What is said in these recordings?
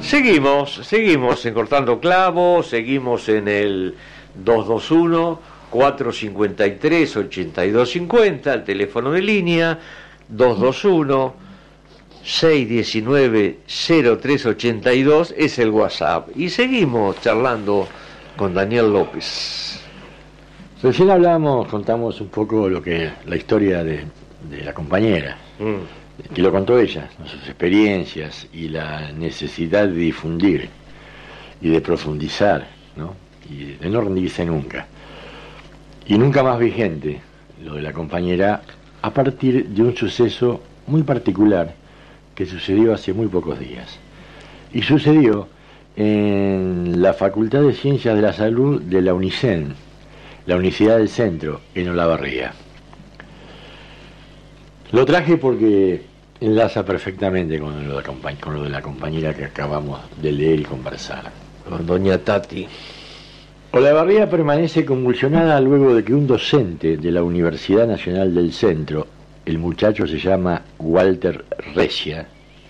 Seguimos en Cortando Clavos, seguimos en el 221-453-8250, el teléfono de línea, 221-619-0382 es el WhatsApp. Y seguimos charlando con Daniel López. Recién contamos un poco la historia de la compañera. Que lo contó ella, ¿no? Sus experiencias y la necesidad de difundir y de profundizar, ¿no? Y de no rendirse nunca. Y nunca más vigente lo de la compañera a partir de un suceso muy particular que sucedió hace muy pocos días. Y sucedió en la Facultad de Ciencias de la Salud de la UNICEN, la Universidad del Centro, en Olavarría. Lo traje porque enlaza perfectamente con lo de la compañera que acabamos de leer y conversar. Con doña Tati. Olavarría permanece convulsionada luego de que un docente de la Universidad Nacional del Centro, el muchacho se llama Walter Recia,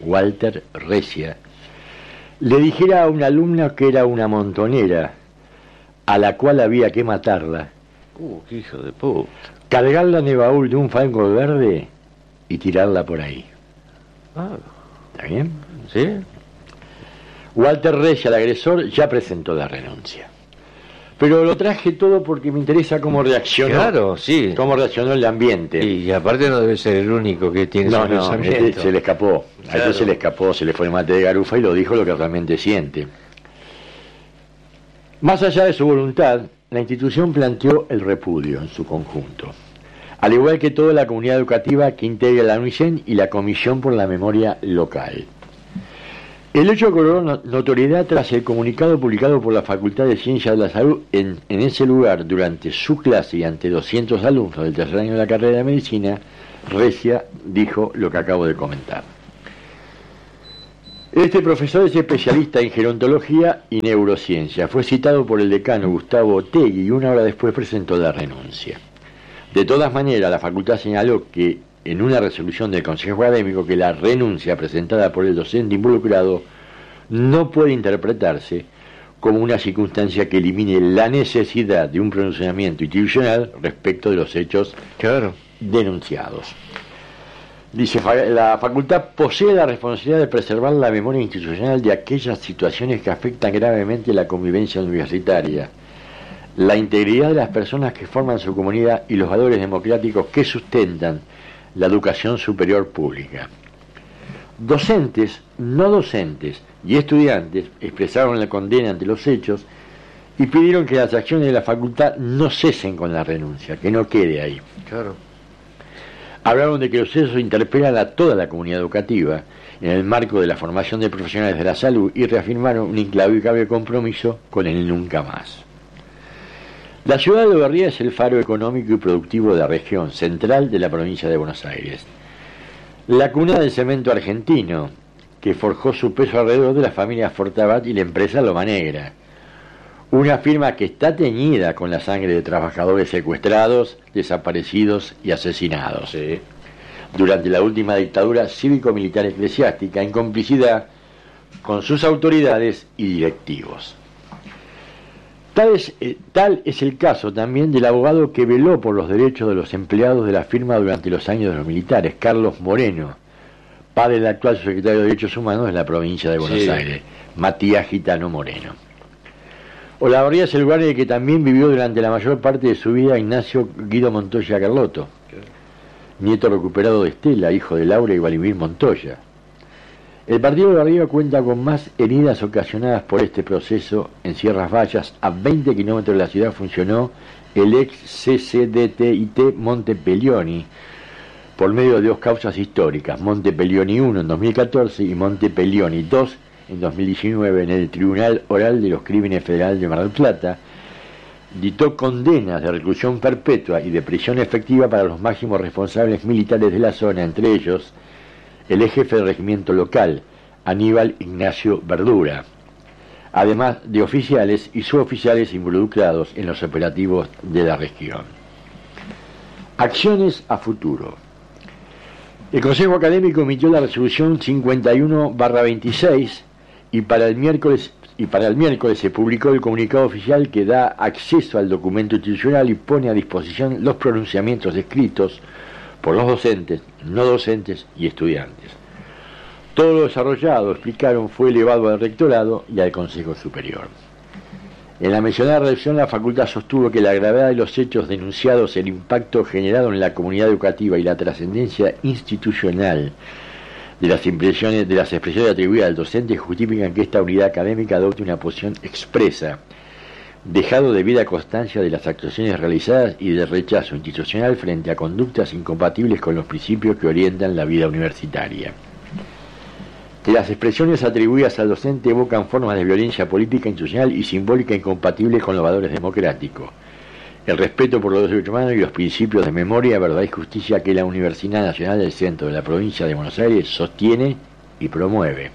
le dijera a una alumna que era una montonera, a la cual había que matarla. ¡Qué hijo de puta! Cargarla en el baúl de un fango verde y tirarla por ahí. ¿Está bien? ¿Sí? Walter Recia, el agresor, ya presentó la renuncia. Pero lo traje todo porque me interesa cómo reaccionó. Claro, sí. Cómo reaccionó el ambiente. Y aparte no debe ser el único que tiene ese pensamiento. Se le escapó. Claro. A este se le escapó, se le fue el mate de garufa y lo dijo lo que realmente siente. Más allá de su voluntad, la institución planteó el repudio en su conjunto, al igual que toda la comunidad educativa que integra la UNICEN y la Comisión por la Memoria Local. El hecho cobró notoriedad tras el comunicado publicado por la Facultad de Ciencias de la Salud en ese lugar durante su clase y ante 200 alumnos del tercer año de la carrera de Medicina. Recia dijo lo que acabo de comentar. Este profesor es especialista en gerontología y neurociencia. Fue citado por el decano Gustavo Otegui y una hora después presentó la renuncia. De todas maneras, la facultad señaló que en una resolución del Consejo Académico que la renuncia presentada por el docente involucrado no puede interpretarse como una circunstancia que elimine la necesidad de un pronunciamiento institucional respecto de los hechos denunciados. Dice, la facultad posee la responsabilidad de preservar la memoria institucional de aquellas situaciones que afectan gravemente la convivencia universitaria, la integridad de las personas que forman su comunidad y los valores democráticos que sustentan la educación superior pública. Docentes, no docentes y estudiantes expresaron la condena ante los hechos y pidieron que las acciones de la facultad no cesen con la renuncia, que no quede ahí. Claro. Hablaron de que los hechos interpelan a toda la comunidad educativa en el marco de la formación de profesionales de la salud y reafirmaron un inclaudicable compromiso con el nunca más. La ciudad de Olavarría es el faro económico y productivo de la región central de la provincia de Buenos Aires. La cuna del cemento argentino, que forjó su peso alrededor de la familia Fortabat y la empresa Loma Negra. Una firma que está teñida con la sangre de trabajadores secuestrados, desaparecidos y asesinados. Sí. Durante la última dictadura cívico-militar eclesiástica, en complicidad con sus autoridades y directivos. Tal es el caso también del abogado que veló por los derechos de los empleados de la firma durante los años de los militares, Carlos Moreno, padre del actual secretario de Derechos Humanos de la provincia de Buenos Aires, Matías Gitano Moreno. Olavarría es el lugar en el que también vivió durante la mayor parte de su vida Ignacio Guido Montoya Carlotto, nieto recuperado de Estela, hijo de Laura y Valimir Montoya. El partido de Olavarría cuenta con más heridas ocasionadas por este proceso. En Sierras Vallas, a 20 kilómetros de la ciudad, funcionó el ex CCDTIT Monte Pelioni por medio de dos causas históricas, Monte Pelioni 1 en 2014 y Monte Pelioni 2 en 2019, en el Tribunal Oral de los Crímenes Federal de Mar del Plata. Dictó condenas de reclusión perpetua y de prisión efectiva para los máximos responsables militares de la zona, entre ellos el ex jefe del regimiento local, Aníbal Ignacio Verdura, además de oficiales y suboficiales involucrados en los operativos de la región. Acciones a futuro. El Consejo Académico emitió la resolución 51/26 y para el miércoles se publicó el comunicado oficial que da acceso al documento institucional y pone a disposición los pronunciamientos escritos por los docentes, no docentes y estudiantes. Todo lo desarrollado, explicaron, fue elevado al rectorado y al Consejo Superior. En la mencionada redacción, la facultad sostuvo que la gravedad de los hechos denunciados, el impacto generado en la comunidad educativa y la trascendencia institucional de las expresiones atribuidas al docente justifican que esta unidad académica adopte una posición expresa, dejado debida constancia de las actuaciones realizadas y del rechazo institucional frente a conductas incompatibles con los principios que orientan la vida universitaria. Que las expresiones atribuidas al docente evocan formas de violencia política, institucional y simbólica incompatibles con los valores democráticos, el respeto por los derechos humanos y los principios de memoria, verdad y justicia que la Universidad Nacional del Centro de la Provincia de Buenos Aires sostiene y promueve.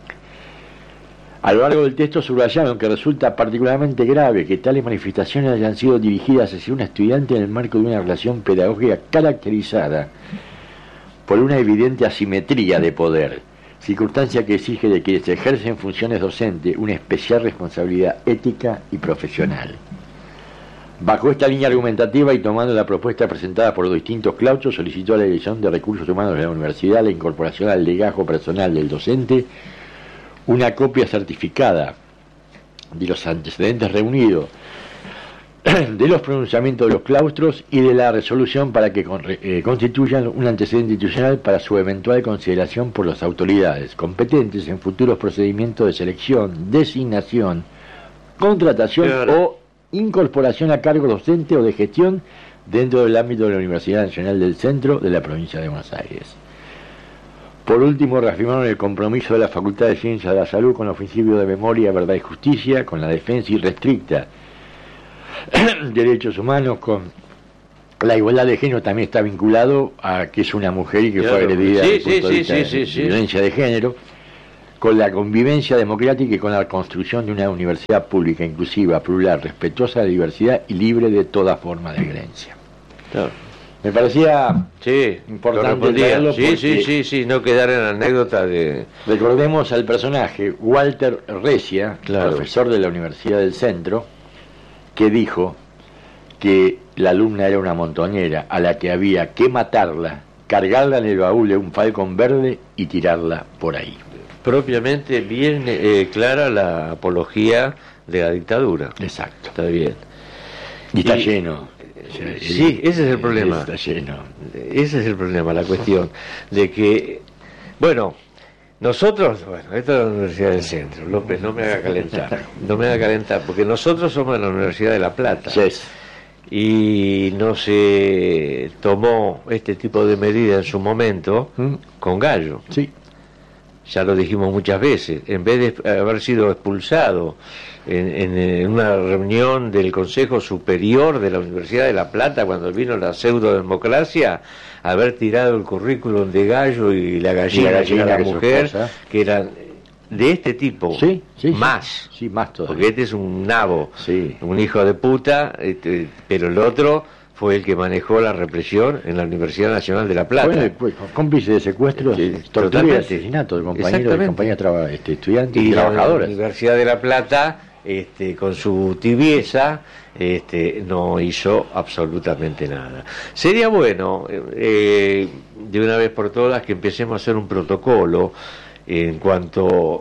A lo largo del texto subrayaron que resulta particularmente grave que tales manifestaciones hayan sido dirigidas hacia un estudiante en el marco de una relación pedagógica caracterizada por una evidente asimetría de poder, circunstancia que exige de quienes ejercen funciones docentes una especial responsabilidad ética y profesional. Bajo esta línea argumentativa y tomando la propuesta presentada por los distintos claustros, solicitó a la Dirección de Recursos Humanos de la Universidad la incorporación al legajo personal del docente una copia certificada de los antecedentes reunidos, de los pronunciamientos de los claustros y de la resolución para que constituyan un antecedente institucional para su eventual consideración por las autoridades competentes en futuros procedimientos de selección, designación, contratación o incorporación a cargo docente o de gestión dentro del ámbito de la Universidad Nacional del Centro de la Provincia de Buenos Aires. Por último, reafirmaron el compromiso de la Facultad de Ciencias de la Salud con los principios de memoria, verdad y justicia, con la defensa irrestricta de derechos humanos, con la igualdad de género. También está vinculado a que es una mujer y que fue agredida de violencia de género, con la convivencia democrática y con la construcción de una universidad pública, inclusiva, plural, respetuosa de la diversidad y libre de toda forma de violencia. Claro. Me parecía importante leerlo porque sí, no quedar en anécdota de... Recordemos al personaje Walter Recia, profesor de la Universidad del Centro, que dijo que la alumna era una montonera a la que había que matarla, cargarla en el baúl de un falcón verde y tirarla por ahí. Propiamente bien clara la apología de la dictadura. Exacto. Está bien. Y está lleno. Sí, ese es el problema. Está lleno. Ese es el problema, la cuestión de que, bueno, nosotros, esto es la Universidad del Centro, López, no me haga calentar, porque nosotros somos de la Universidad de La Plata. Sí. Y no se tomó este tipo de medida en su momento con Gallo. Sí. Ya lo dijimos muchas veces, en vez de haber sido expulsado en una reunión del Consejo Superior de la Universidad de La Plata cuando vino la pseudodemocracia, haber tirado el currículum de Gallo y la gallina que era la mujer, que eran de este tipo, más todavía. Porque este es un nabo, un hijo de puta, pero el otro fue el que manejó la represión en la Universidad Nacional de La Plata. Bueno, cómplice de secuestros, tortura y asesinato de compañeros, de compañías estudiantes y trabajadoras. La Universidad de La Plata, con su tibieza, no hizo absolutamente nada. Sería bueno, de una vez por todas, que empecemos a hacer un protocolo en cuanto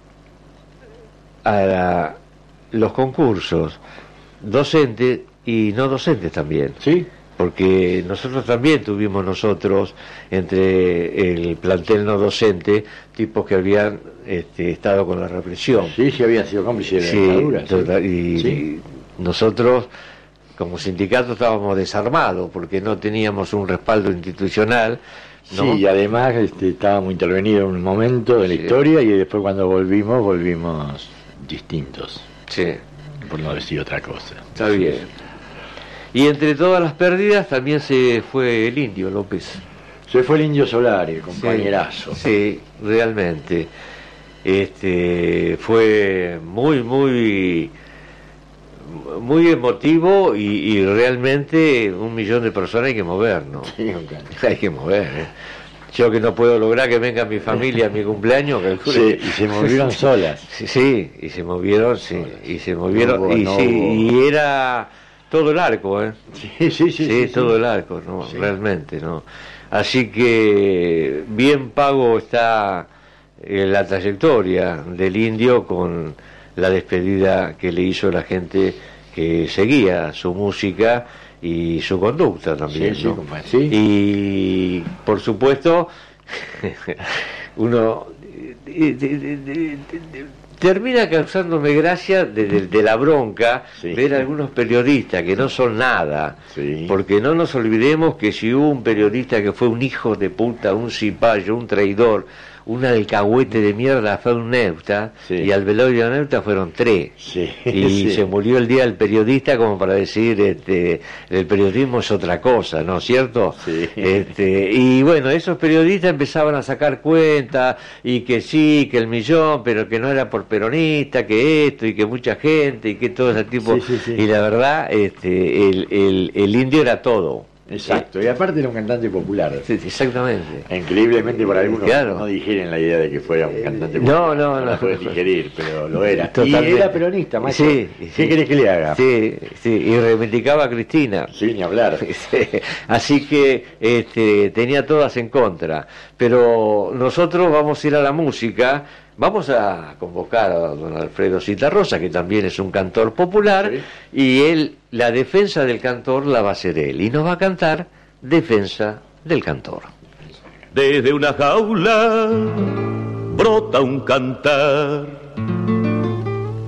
a los concursos docentes y no docentes también. Sí. Porque nosotros también tuvimos entre el plantel no docente tipos que habían estado con la represión. Sí, habían sido cómplices de la dictadura. Y nosotros como sindicato estábamos desarmados porque no teníamos un respaldo institucional, ¿no? Sí, y además estábamos intervenidos en un momento de la historia y después cuando volvimos distintos. Sí. Por no decir otra cosa. Está bien. Y entre todas las pérdidas también se fue el Indio López. Se fue el Indio Solari, el compañerazo. Sí, realmente. Fue muy emotivo y realmente 1 millón de personas hay que mover, ¿no? Sí, okay. Hay que mover, Yo que no puedo lograr que venga mi familia a mi cumpleaños, sí, y se movieron solas. Sí, y se movieron, y era todo el arco, Sí, todo el arco, ¿no? Sí. Realmente, ¿no? Así que bien pago está la trayectoria del Indio con la despedida que le hizo la gente que seguía su música y su conducta también, ¿no? Sí. Y por supuesto uno termina causándome gracia de la bronca ver a algunos periodistas que no son nada, porque no nos olvidemos que si hubo un periodista que fue un hijo de puta, un cipayo, un traidor, un alcahuete de mierda, fue un Neuta, y al velorio de Neuta fueron 3, y se murió el día del periodista como para decir, el periodismo es otra cosa, ¿no es cierto? Y bueno, esos periodistas empezaban a sacar cuentas, y que sí, que el millón, pero que no era por peronista, que esto, y que mucha gente, y que todo ese tipo, y la verdad, el Indio era todo. Exacto, y aparte era un cantante popular. Sí, exactamente. Increíblemente por algunos no digieren la idea de que fuera un cantante popular. No la pueden digerir, pero lo era. Totalmente. Y era peronista, maestro. ¿Qué querés que le haga? Sí, y reivindicaba a Cristina. Sí, ni hablar. Así que tenía todas en contra. Pero nosotros vamos a ir a la música. Vamos a convocar a don Alfredo Citarrosa, que también es un cantor popular, y él, la defensa del cantor la va a hacer él, y nos va a cantar Defensa del Cantor. Desde una jaula brota un cantar